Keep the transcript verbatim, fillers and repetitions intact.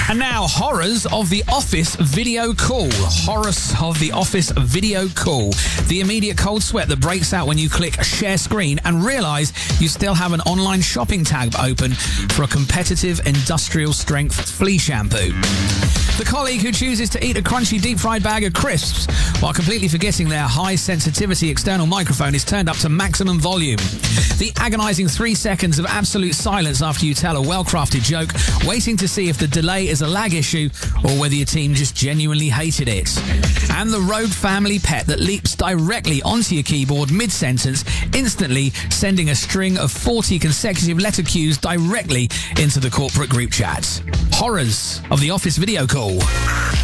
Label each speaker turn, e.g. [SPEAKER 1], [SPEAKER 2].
[SPEAKER 1] And now, horrors of the Office video call. Horrors of the Office video call. The immediate cold sweat that breaks out when you click share screen and realise you still have an online shopping tab open for a competitive industrial strength flea shampoo. The colleague who chooses to eat a crunchy deep-fried bag of crisps while completely forgetting their high-sensitivity external microphone is turned up to maximum volume. The agonising three seconds of absolute silence after you tell a well-crafted joke, waiting to see if the delay is a lag issue or whether your team just genuinely hated it. And the rogue family pet that leaps directly onto your keyboard mid-sentence, instantly sending a string of forty consecutive letter cues directly into the corporate group chat. Horrors of the Office video call.